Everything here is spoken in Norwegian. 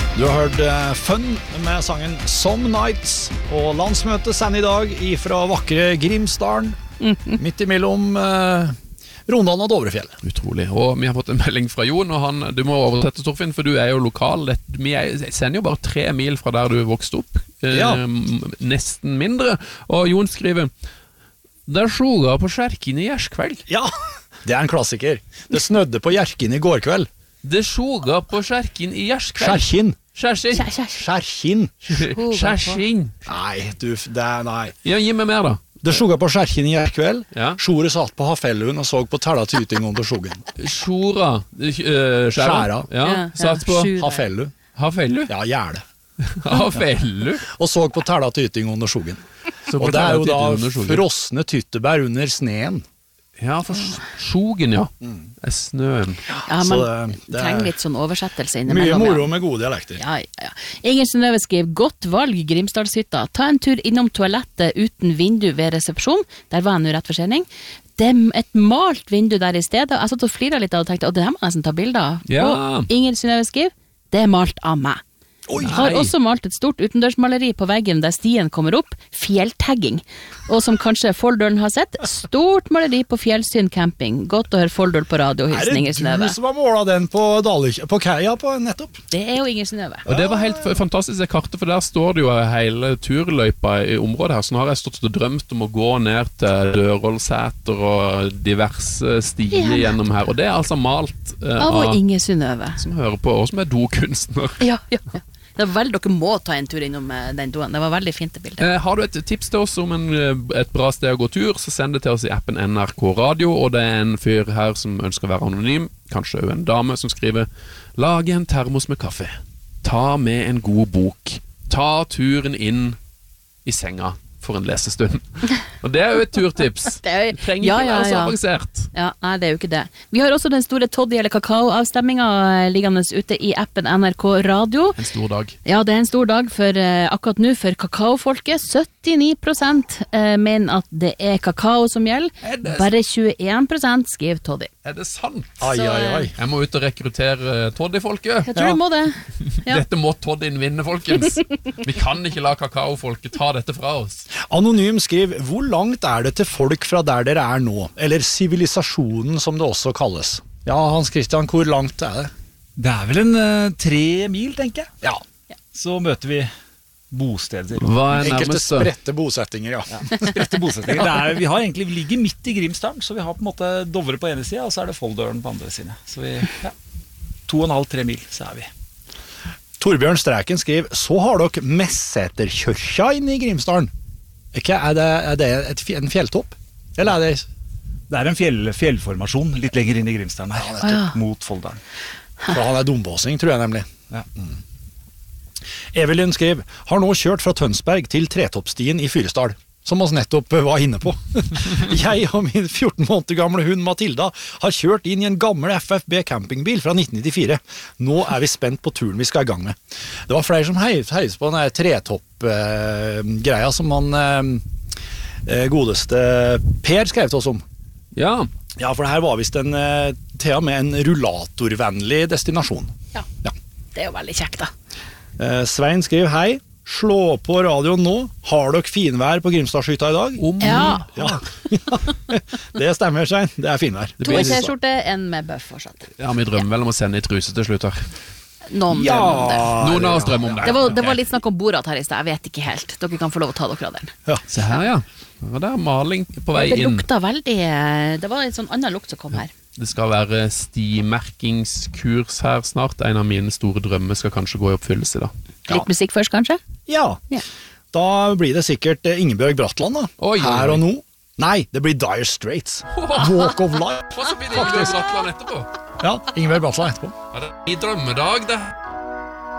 Du har hørt Fun med sangen Some Nights, og landsmøtet sender i dag ifra vakre Grimsdalen, midt imellom Rondalen og Dovrefjell. Utrolig, og vi har fått en melding fra Jon, og du må oversette, Torfinn, for du er jo lokal. Vi sender jo bare 3 mil fra der du vokste opp, nesten mindre, og Jon skriver: «Det sjoga på Skjerkin i Gjerskveld». Ja, det en klassiker. Det snødde på Gjerkin i går kveld. Det sjoga på Skjerkin i Gjerskveld. Skjerkin. Nei, nei. Ja, gi meg mer da. Det sjoga på Skjerkin i Gjerkveld. Sjore satt på Hafellun og så på tælla tyting under sjogen. Sjora, skjæra. Ja, satt på Hafellu. Hafellu? Ja, gjerde. Hafellu? Og så på tælla tyting under sjogen. Og det jo da frosne tyttebær under sneen. Ja, for sjogen, ja. Snøen. Ja, man trenger litt sånn oversettelse Mye innimellom. moro med gode dialekter. Ja. Inger Synnøve skriver: godt valg, Grimsdalshytta. Ta en tur innom toalettet uten vindu ved resepsjon. Der var han jo rett for sending. Det et malt vindu der i stedet. Jeg satt og flirte litt av og tenkte, det her må jeg nesten ta bilder av. Ja. Og Inger Synnøve skriver: det malt av meg. Har også malt et stort utendørsmaleri på veggen der stien kommer opp, fjelltagging. Og som kanskje Folldølen har sett, stort maleri på Fjellsyn camping. Godt å høre Folldøl på radio, hilsen Inger Synnøve. Det du som har målet den på Kaja på nettopp? Det jo Inger Synnøve. Og det var helt fantastisk det kartet, for der står det jo hele turløypa i området her. Så nå har jeg stått og drømt om å gå ned til Dørholdsæter og diverse stier gjennom her. Og det altså malt av Inger Synnøve. Som hører på, og som dokunstner. Ja. Det var vel, dere må ta en tur innom den doen. Det var veldig fint det bildet. Har du et tips til oss om et bra sted å gå tur, så send det til oss i appen NRK Radio, og det en fyr her som ønsker å være anonym, kanskje en dame som skriver: lage en termos med kaffe, ta med en god bok, ta turen inn i senga for en lesestund. Og det jo et turtips. Trenger ikke være så avansert. Ja, nei, det jo ikke det. Vi har også den store toddy- eller kakao-avstemminga liggende ute i appen NRK Radio. En stor dag. Ja, det en stor dag for akkurat nå for kakaofolket. 79% mener at det kakao som gjelder. Bare 21% skriver toddy. Det sant? Ai. Jeg må ut og rekruttere toddy-folket. Jeg tror du må det. Ja. Dette må toddyen vinne, folkens. Vi kan ikke la kakaofolket ta dette fra oss. Anonym skriver: hvor langt det til folk fra der dere nå? Eller sivilisasjonen, som det også kalles. Ja, Hans Christian, hvor langt det? Det vel en 3 mil, tenker jeg. Ja. Så møter vi bosteder. Hva enkelte nærmeste? spredte bosettinger, ja. Spredte bosetninger. Vi har egentlig, vi ligger midt i Grimsdalen, så vi har på en måte Dovre på ene siden, og så det Folldølen på andre siden. Så vi, 2,5-3 mil, så vi. Torbjørn Stræken skriver: så har dere Messeterkirka inne i Grimsdalen. Det en fjelltopp? Eller det? Det en fjellformasjon litt lenger inn i Grimsdalen her, mot Folldalen. For han dombåsing, tror jeg nemlig. Ja. Evelyn skrev: har nå kjørt fra Tønsberg til Tretoppstien i Fyresdal, som oss nettopp var inne på. Jeg og min 14 måneder gamle hund Matilda har kjørt inn i en gammel FFB campingbil fra 1994. Nå vi spent på turen vi skal i gang med. Det var flere som heiv på den tretopp-greia som han godeste Per skrev til oss om. Ja, for det her var vist til og med en rullatorvennlig destinasjon. Ja. Det jo veldig kjekt da. Svein skrev: hei, slå på radioen nå. Har dere finvær på Grimsdalshytta i dag? Ja. Det stemmer, Svein. Det finvær. 2 t-skjorte, en med bøff fortsatt. Ja, vi drømmer vel om å sende i truse til slutt her. Noen drømmer om det. Noen av oss drømmer om det. Det var litt snakk om Borat her i sted, jeg vet ikke helt. Dere kan få lov å ta dere av den. Ja. Se her, ja. Det maling på vei inn. Det lukta veldig, det var en sånn annen lukt som kom her. Det skal være stimerkingskurs her snart. En av mine store drømmer skal kanskje gå i oppfyllelse da. Litt musikk først, kanskje? Ja. Da blir det sikkert Ingebjørg Bratland da. Her og nå. Nei, det blir Dire Straits. Walk of Life. Og så blir det Ingebjørg Bratland etterpå. Ja, Ingebjørg Bratland etterpå. I drømmedag det.